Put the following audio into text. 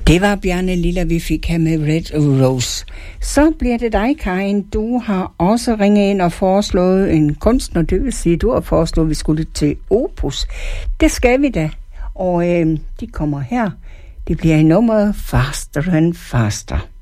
Det var Bjarne Lilla, vi fik her med Red Rose. Så bliver det dig, Karin. Du har også ringet ind og foreslået en kunstner. Det vil sige, du har foreslået, at vi skulle til Opus. Det skal vi da. Og de kommer her. Det bliver i nummeret Faster and Faster.